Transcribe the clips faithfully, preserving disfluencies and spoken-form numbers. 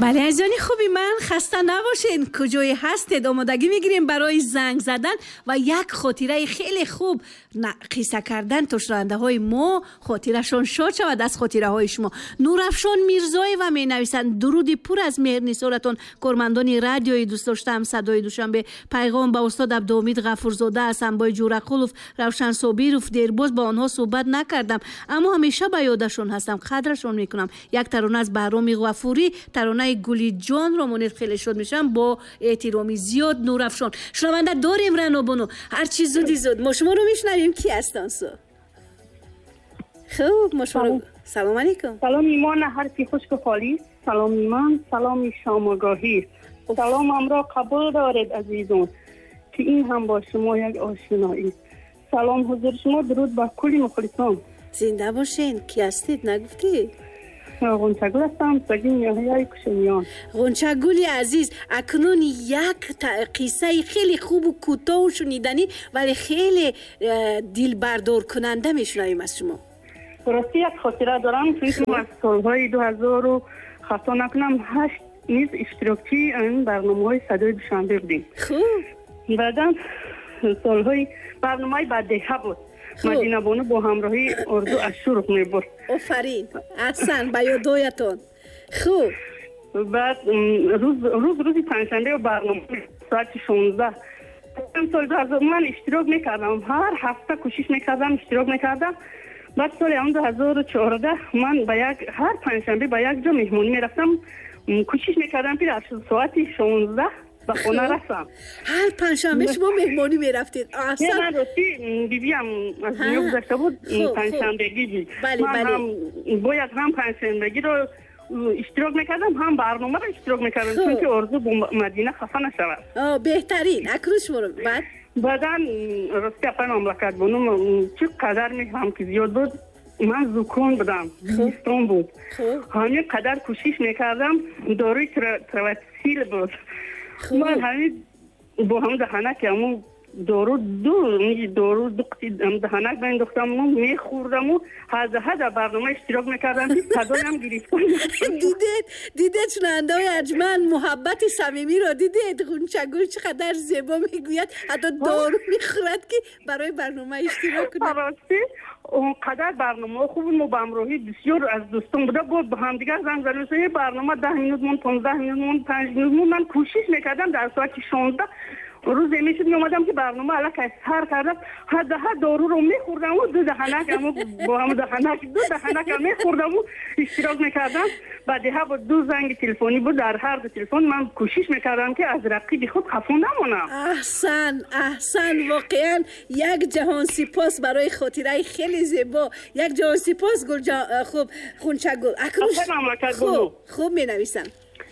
بله عزیزان خوبی من، خسته نباشین. کجای هستید؟ آمادگی میگیریم برای زنگ زدن و یک خاطره خیلی خوب قصه کردن تا شنونده های ما خاطرشون شاد شود از خاطره های شما. نورافشان میرزایی و می نویسند درودی پر از مهر نثارتون کارمندان رادیوی دوست داشتم. صدای دوشنبه پیغام به استاد عبدالحمید غفورزاده از انبای جورقلوف روشن صابیروف دیرباز با آنها صحبت نکردم اما همیشه به یادشون هستم، قدرشون میکنم. یک ترانه از بهرام غفوری، ترانه گلی جان رو منید خیلی شد میشم. با احترامی زیاد نورافشان. شنونده داریم رنوبونو هر چیز زودی زود ما شما رو میشنویم. کی هستن سو؟ خوب ما شما رو سلام علیکم. سلام ایمان حرفی خشک و خالی. سلام ایمان، سلام شام آگاهی. سلام امرا قبول دارید عزیزان که این هم با شما یک آشنایی. سلام حضور شما، درود با کلی مخلصان. زنده باشین. کی هستید نگفتی؟ غنچگل هستم، سگین یحیای کشمیان. غنچگل عزیز، اکنون یک قصه خیلی خوب و کوتاه و شنیدنی ولی خیلی دل بردار کننده میشنویم از شما. درستی یک خاطره دارم توی از سالهای دو هزار و خطا نکنم هشت نیز اشتراکی این برنامه های صدای دوشنبه بودیم. خوب. بعدا سالهای برنامه بدیهه بود. مدینه بانو با همراهی اردو اشور می برد. آفرین. احسن به یادایتون. خوب. بعد روز روز روزی پنجشنبه برنامه ساعت شانزده سال دو هزار من اشتراک میکردم. هر هفته کوشش میکردم اشتراک میکردم. بعد سال دو هزار و چهارده من به یک هر پنجشنبه به یک جا مهمونی میرفتم. کوشش میکردم که در ساعت شانزده به خونه رسم. هر پنجشنبه شما مهمانی میرفتید؟ اصلا من راستی بیبیم از دنیا گذشته بود پنجشنبگی بود. من هم باید هم پنجشنبگی رو اشتراک میکردم هم برنامه رو اشتراک میکردم چون که آرزو با مدینه خفه نشود. بهترین. اکنون شما رو بعد بعدا راستی اپن مملکت بانم چه قدر میفهم که زیاد بود. من زکون بودم، بیستون بود. همین قدر کوشش میکردم داروی ترواتسیل بود. من همین با هم دهنک همون دارو دو دارو دو قطی دهنک بنداختم و میخوردم و هزه هزه برنامه اشتراک میکردم که صدایم گرفتم. دیدید دیدید شنونده های ارجمند محبت صمیمی را دیدید؟ غنچگل چقدر زیبا میگوید حتی دارو میخورد که برای برنامه اشتراک کنه. راستی اونقدر برنامه خوب و با همراهی بسیار از دوستان بوده بود. با هم دیگر زنگ زدن برنامه ده مینوت مون پانزده مینوت مون پنج مینوت مون. من کوشش میکردم در ساعت شانزده روز میشد میومدم که برنامه الک سر کردم حد حد دارو رو میخوردم و دو دهنک هم با هم دهنک دو دهنک هم میخوردم و اشتراک میکردم. بعدها با دو زنگ تلفنی بود. در هر دو تلفن من کوشش میکردم که از رقیب خود خفه نمونم. احسن احسن. واقعا یک جهان سپاس برای خاطره خیلی زیبا. یک جهان سپاس گل جا... خوب غنچگل. خوب خوب می نویسم.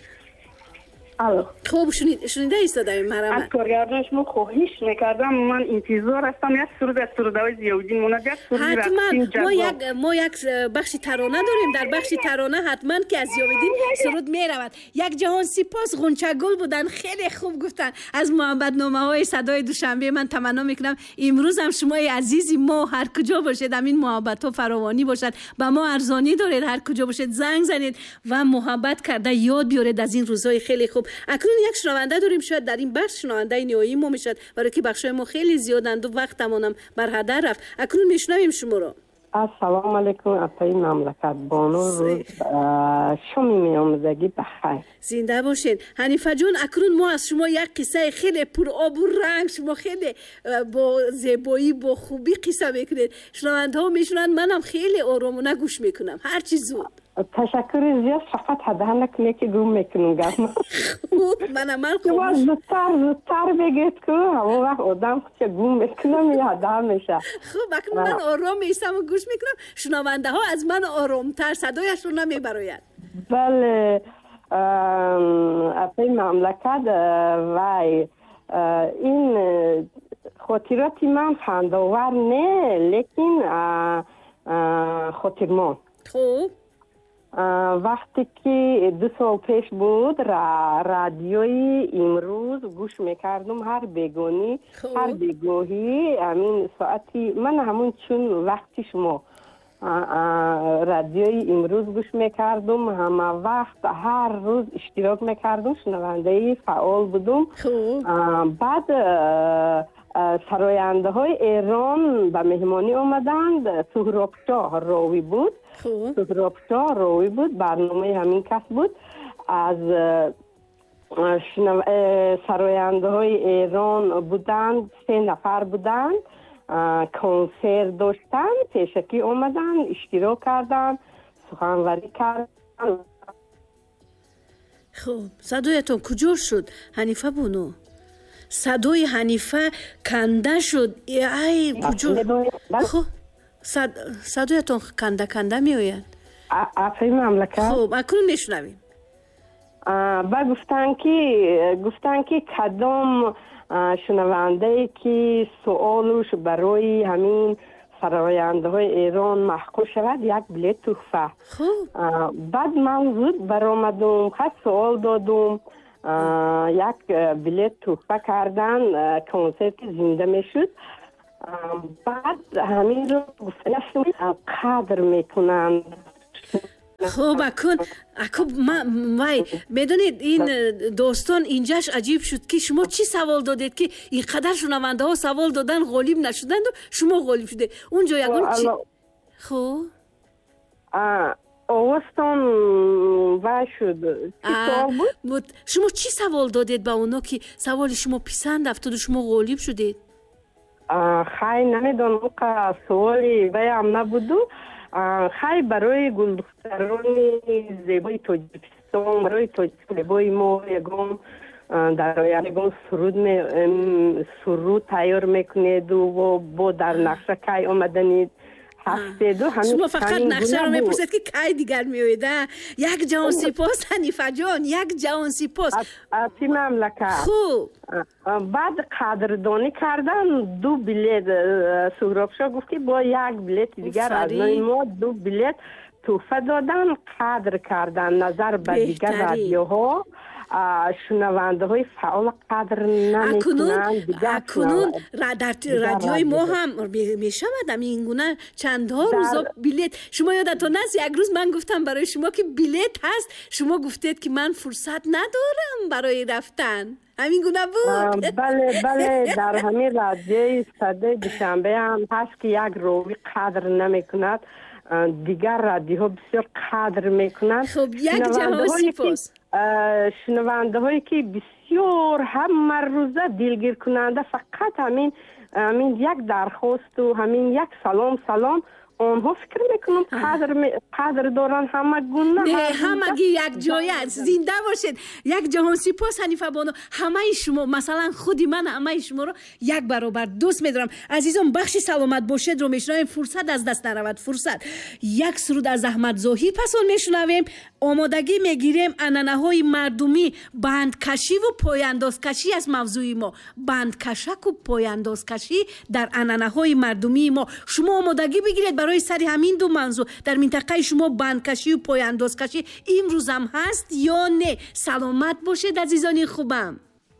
الو. خوب شنید شنیده ایستاده مرحمت. از کارگردان شما خواهش میکردم من انتظار هستم یک سرود از سرودهای زیادی مونده. یک سرود رقصین جذاب. ما یک ما یک بخش ترانه داریم. در بخش ترانه حتما که از یاویدین سرود میرود. یک جهان سپاس. غنچگل بودن خیلی خوب گفتن. از محبت نامه های صدای دوشنبه من تمنا میکنم امروز هم شما عزیزی ما هر کجا باشید همین محبت ها فراوانی باشد. با ما ارزانی دارید. هر کجا باشید زنگ زنید و محبت کرده یاد بیارید از این روزهای خیلی خوب. اکنون یک شنونده داریم شاید در این بخش شنونده نهایی ما میشد برای که بخشای ما خیلی زیادند و وقتمونم بر هدر رفت. اکنون میشنویم شما رو. السلام علیکم اپای مملکت بانو. روز شما میامزگی بخیر. زنده باشین. حنیفه جون اکنون ما از شما یک قصه خیلی پر آب و رنگ شما خیلی با زیبایی با خوبی قصه میکنید. شنونده ها میشنن منم خیلی آرامونه گوش میکنم. هر چی زود. تشکر زیاد. فقط حده نکنه که گم میکنم گفتم. خوب من عمل کنم. زودتر زودتر بگید که همون وقت آدم خودش گم میکنم یا حده میشه. خوب اکنون من آرام میستم و گوش میکنم. شنونده ها از من آرامتر صدایش رو نمیبراید. بله اپای مملکت وای این خاطراتی من خنداور نه لیکن خاطرمان. خوب وقتی که دو سال پیش بود را رادیوی امروز گوش میکردم هر بیگانی هر بیگاهی همین ساعتی من همون چون وقتی شما رادیوی امروز گوش میکردم، همه وقت هر روز اشتراک میکردم، شنونده فعال بودم. بعد سراینده های ایران به مهمانی آمدند. سهراب شاه راوی بود. سهراب شاه راوی بود، برنامه همین کس بود. از سراینده های ایران بودند، سه نفر بودند، کنسرت داشتند، پیشکی آمدند، اشتراک کردند، سخنوری کردند. خب صدایتون کجا شد حنیفه بونو؟ صدای حنیفه کنده شد. ای کجا؟ خب صد... صدایتون کنده کنده می آید. افری مملکت. خب اکنون میشنویم. با گفتن که گفتن که کدام شنونده که سوالش برای همین سراینده های ایران محقق شود یک بلیت تحفه. خب بعد من زود برآمدم، خط سوال دادم، یک بلیت تحفه کردن، کنسرت زنده میشد. بعد همین رو گفتن قدر میکنند. خب اکن اکن ما وای میدونید این دوستان اینجاش عجیب شد که شما چی سوال دادید که اینقدر شنونده ها سوال دادن غالب نشدند و شما غالب شده اونجا یگون چی؟ خب آواستان وای شد. چی سوال بود؟ شما چی سوال دادید با اونا که سوال شما پسند افتاد و شما غالب شدید؟ خیلی نمیدونم که سوالی بایم نبودو. خیلی برای گلدختران زیبای تاجیکستان، برای تاجیکستان زیبای ما یکم در آینده یکم سرود می سرود تیار میکنید و با در نقشه کی آمدنید هفته همین. شما فقط نقشه رو میپرسید که کی دیگر میویده. یک جهان سپاس حنیفه جان، یک جهان سپاس. اتی مملکت. خوب. بعد قدردانی کردن، دو بلیت سهراب شاه گفت که با یک بلیت دیگر از ما دو بلیت تحفه دادن. قدر کردن نظر به دیگر رادیوها، شنونده های فعال قدر نمیکنند. اکنون در رادیوی ما هم میشود این گونه چندها روزا بلیت. شما یادتون است یک روز من گفتم برای شما که بلیت هست، شما گفتید که من فرصت ندارم برای رفتن. همین گونه بود. بله بله در همین رادیوی صدای دوشنبه هم هست که یک راوی قدر نمیکند، دیگر رادیوها بسیار قدر میکنند. خب یک جهان سپاس. شنونده هایی که بسیار همه روزه دلگیر کننده، فقط همین همین یک درخواست و همین یک سلام سلام آنها فکر میکنم قدر می... قدر دارن همه گونه. نه همگی یک جای است. زنده باشید. یک جهان سپاس حنیفه بانو. همه شما مثلا خودی من همه شما رو یک برابر دوست میدارم. عزیزان بخش سلامت باشید رو میشنویم، فرصت از دست نرود. فرصت یک سرود از احمد ظاهر پس اون میشنویم. آمادگی میگیریم عنعنه های مردمی بندکشی و پایانداز کشی از موضوع ما. بندکشک و پایانداز کشی در عنعنه های مردمی ما. شما آمادگی بگیرید برای سری همین دو موضوع. در منطقه شما بندکشی و پایانداز کشی امروز هم هست یا نه؟ سلامت باشید عزیزان خوبم.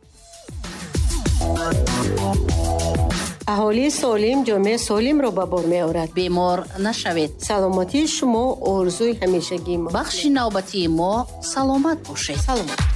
اهالی سالم جامعه سالم را به بار می آورد. بیمار نشوید. سلامتی شما آرزوی همیشگی ما. بخش نوبتی ما سلامت باشید. سلامت.